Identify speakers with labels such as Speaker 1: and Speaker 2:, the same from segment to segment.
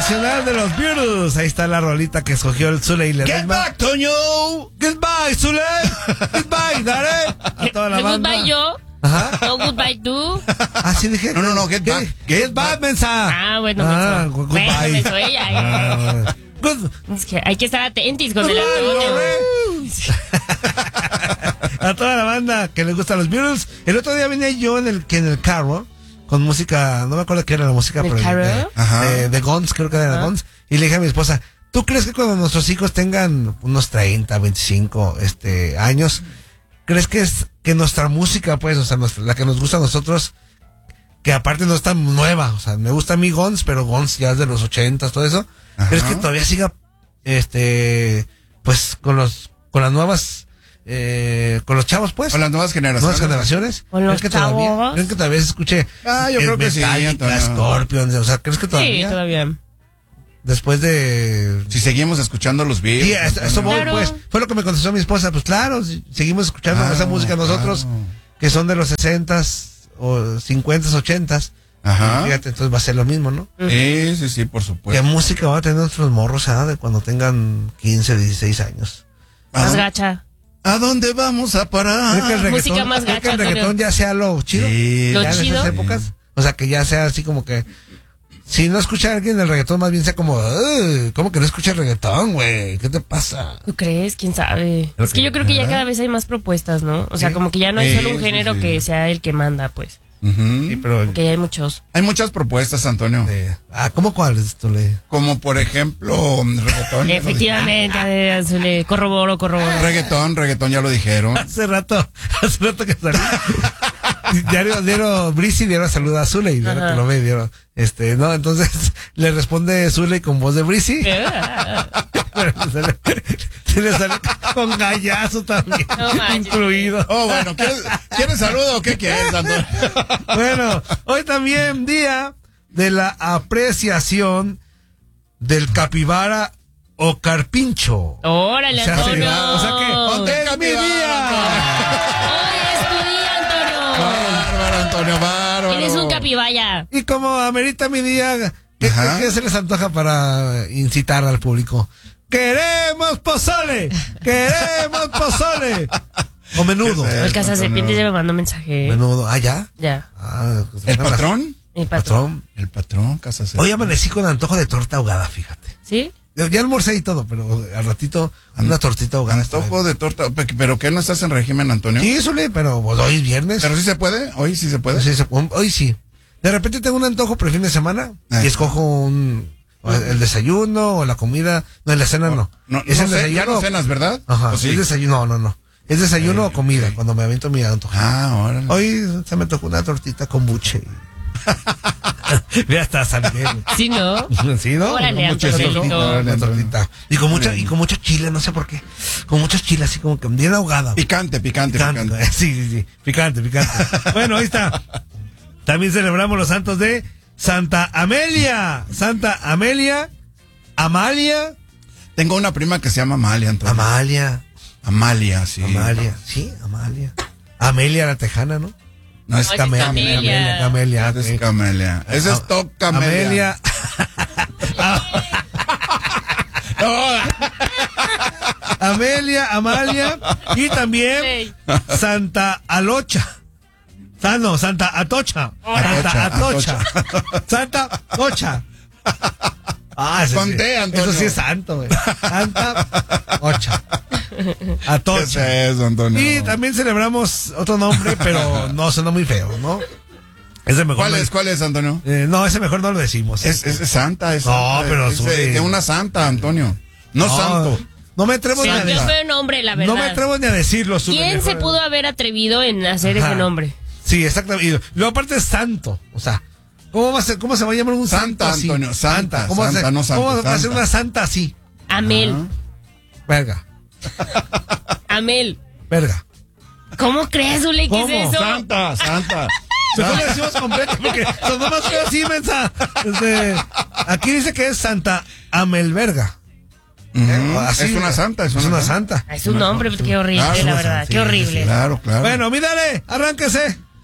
Speaker 1: internacional de los Beatles. Ahí está la rolita que escogió el Zule y Ledesma.
Speaker 2: Get back, Toño.
Speaker 1: Goodbye, Zule. Goodbye, Dare. A toda la banda.
Speaker 3: Goodbye yo.
Speaker 1: Ajá.
Speaker 3: No, goodbye tú.
Speaker 1: Ah, sí dije.
Speaker 2: No, get back.
Speaker 1: Get back, mensa.
Speaker 3: Bueno,
Speaker 1: goodbye.
Speaker 3: Bueno, eso ella. Es que hay que estar atentos con el Antonio.
Speaker 1: A toda la banda que le gustan los Beatles. El otro día venía yo en el carro con música, no me acuerdo qué era la música, pero de Guns, creo que era de Guns. Y le dije a mi esposa, ¿tú crees que cuando nuestros hijos tengan unos 30, 25 años, crees que nuestra música, pues, o sea, la que nos gusta a nosotros, que aparte no es tan nueva, o sea, me gusta a mí Guns, pero Guns ya es de los 80s, todo eso, crees que todavía siga, pues, con las nuevas, con los chavos, pues?
Speaker 2: Con las nuevas generaciones.
Speaker 3: Con los chavos.
Speaker 1: ¿Creen que todavía se escuche?
Speaker 2: Yo creo que sí.
Speaker 1: Scorpions, o sea, ¿crees que todavía?
Speaker 3: Sí, todavía.
Speaker 1: Después de...
Speaker 2: Si seguimos escuchando los Beatles.
Speaker 1: Sí, eso voy,
Speaker 3: claro.
Speaker 1: pues. Fue lo que me contestó mi esposa. Pues claro, seguimos escuchando esa música nosotros, que son de los 60s o 50s, 80s.
Speaker 2: Ajá.
Speaker 1: Fíjate, entonces va a ser lo mismo, ¿no?
Speaker 2: Sí, por supuesto.
Speaker 1: ¿Qué música van a tener nuestros morros de cuando tengan 15, 16 años?
Speaker 3: Más gacha.
Speaker 2: ¿A dónde vamos a parar?
Speaker 1: ¿Creo que el reggaetón,
Speaker 3: Música más gacha,
Speaker 1: el reggaetón ya sea lo chido?
Speaker 2: Sí.
Speaker 3: Lo
Speaker 1: ¿Ya en
Speaker 3: chido.
Speaker 1: esas épocas? O sea, que ya sea así como que... Si no escucha a alguien el reggaetón, más bien sea como... ¿Cómo que no escucha el reggaetón, güey? ¿Qué te pasa?
Speaker 3: ¿Tú crees? ¿Quién sabe? Es que yo creo que ya cada vez hay más propuestas, ¿no? O sea, como que ya no hay solo un género que sea el que manda, pues.
Speaker 1: Sí, pero...
Speaker 3: Que ya hay muchos.
Speaker 2: Hay muchas propuestas, Antonio.
Speaker 1: ¿Cómo cuáles?
Speaker 2: Como por ejemplo, reggaetón.
Speaker 3: Efectivamente, corroboro.
Speaker 2: Reggaetón, ya lo dijeron.
Speaker 1: Hace rato que salí. Diario Brisi dieron saluda a Zule y diario que lo ve, dieron, no, entonces le responde Zule con voz de Brisi. Se le sale con gallazo también, incluido.
Speaker 2: Bueno, ¿quieres saludo o qué quieres, Antonio?
Speaker 1: Bueno, hoy también día de la apreciación del capibara o carpincho.
Speaker 3: ¡Órale, Antonio!
Speaker 1: O sea que, es mi día.
Speaker 2: Bárbaro.
Speaker 3: Eres un capibaya.
Speaker 1: Y como amerita mi día, ¿qué se les antoja para incitar al público? ¡Queremos pozole! ¡Queremos pozole! O menudo.
Speaker 3: El Cazaserpientes ya me mandó mensaje.
Speaker 1: Menudo. ¿Ya?
Speaker 3: Ya.
Speaker 1: Pues
Speaker 2: ¿El patrón?
Speaker 3: El patrón.
Speaker 2: El patrón, Cazaserpientes.
Speaker 1: Hoy amanecí con antojo de torta ahogada, fíjate.
Speaker 3: ¿Sí?
Speaker 1: Ya almorcé y todo, pero al ratito una tortita ahogada.
Speaker 2: Antojo de torta. ¿Pero qué no estás en régimen, Antonio?
Speaker 1: Sí, Zule, pero pues, hoy es viernes.
Speaker 2: ¿Pero sí se puede? ¿Hoy sí se puede?
Speaker 1: Sí, hoy sí. De repente tengo un antojo por el fin de semana y escojo el desayuno o la comida. No, la cena no.
Speaker 2: Es el desayuno. Ya no cenas, ¿verdad?
Speaker 1: Ajá.
Speaker 2: Sí.
Speaker 1: Es desayuno, no. Es desayuno o comida, cuando me avento mi antojo.
Speaker 2: Órale.
Speaker 1: Hoy se me tocó una tortita con buche. Mira, hasta San Miguel.
Speaker 3: ¿Sí, no?
Speaker 1: ¿Sí, no?
Speaker 3: Órale, Antonio.
Speaker 1: Una tortita. Y con mucho chile, no sé por qué. Con mucho chile, así como que bien ahogada.
Speaker 2: Picante.
Speaker 1: Sí. Picante. Bueno, ahí está. También celebramos los santos de Santa Amelia. Amalia.
Speaker 2: Tengo una prima que se llama Amalia, Antonio. Amalia, sí.
Speaker 1: Amalia. Amelia la Tejana, ¿no?
Speaker 2: No, es
Speaker 3: Camelia.
Speaker 1: Camelia.
Speaker 2: Es Camelia. Ese es Top Camelia.
Speaker 1: Amalia. Y también Santa Alocha. Santa Atocha. Santa Atocha.
Speaker 2: Conté, Antonio.
Speaker 1: Eso sí es santo, güey. Santa Ocha. Atocha.
Speaker 2: ¿Qué es eso, Antonio?
Speaker 1: Y también celebramos otro nombre, pero no, suena muy feo, ¿no? Ese mejor
Speaker 2: ¿Cuál es, Antonio?
Speaker 1: No, ese mejor no lo decimos.
Speaker 2: Es santa, es
Speaker 1: No,
Speaker 2: santa.
Speaker 1: pero
Speaker 2: es de una santa, Antonio. No santo.
Speaker 1: No me atrevo ni a
Speaker 3: Qué feo nombre, la verdad.
Speaker 1: No me atrevo ni a decirlo.
Speaker 3: ¿Quién se pudo haber atrevido en hacer ese nombre?
Speaker 1: Sí, exactamente. Y luego aparte es santo. O sea, ¿cómo se va a llamar un santo así?
Speaker 2: Antonio, santa.
Speaker 1: ¿Cómo va a ser una santa así?
Speaker 3: Amel.
Speaker 1: Verga.
Speaker 3: Amel.
Speaker 1: Verga.
Speaker 3: ¿Cómo crees, Zule? ¿Qué es eso?
Speaker 2: Santa.
Speaker 1: Mejor lo decimos completo porque sonó más feo así, mensa. Aquí dice que es Santa Amelverga.
Speaker 2: Así, es una santa.
Speaker 1: Es una santa.
Speaker 3: Es un nombre, qué horrible, la verdad. Qué horrible.
Speaker 2: Claro.
Speaker 1: Bueno, mírale, arránquese.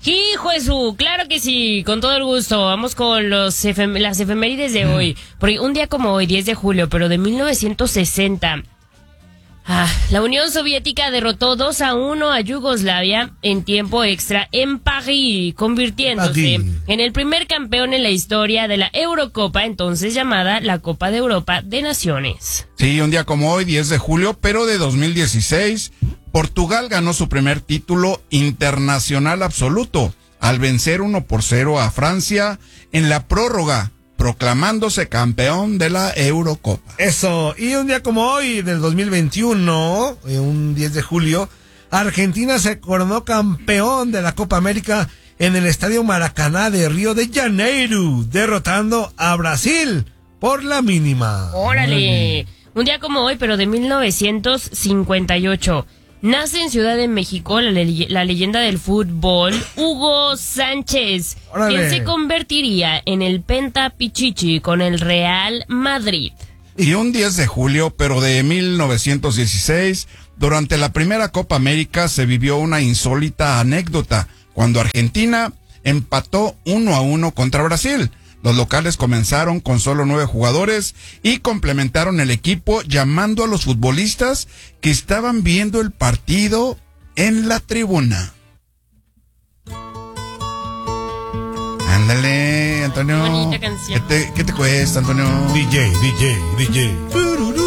Speaker 3: Hijo de su, claro que sí, con todo el gusto. Vamos con las efemérides de hoy. Porque un día como hoy, 10 de julio, pero de 1960... la Unión Soviética derrotó 2-1 a Yugoslavia en tiempo extra en París, convirtiéndose en el primer campeón en la historia de la Eurocopa, entonces llamada la Copa de Europa de Naciones.
Speaker 2: Sí, un día como hoy, 10 de julio, pero de 2016, Portugal ganó su primer título internacional absoluto al vencer 1-0 a Francia en la prórroga, proclamándose campeón de la Eurocopa.
Speaker 1: Eso, y un día como hoy, del 2021, un 10 de julio, Argentina se coronó campeón de la Copa América en el Estadio Maracaná de Río de Janeiro, derrotando a Brasil por la mínima.
Speaker 3: ¡Órale! Un día como hoy, pero de 1958... nace en Ciudad de México la leyenda del fútbol, Hugo Sánchez, quien se convertiría en el Pentapichichi con el Real Madrid.
Speaker 2: Y un 10 de julio, pero de 1916, durante la primera Copa América se vivió una insólita anécdota, cuando Argentina empató 1-1 contra Brasil. Los locales comenzaron con solo 9 jugadores y complementaron el equipo llamando a los futbolistas que estaban viendo el partido en la tribuna. Ándale, Antonio.
Speaker 3: Bonita canción.
Speaker 2: ¿Qué te cuesta, Antonio?
Speaker 1: DJ.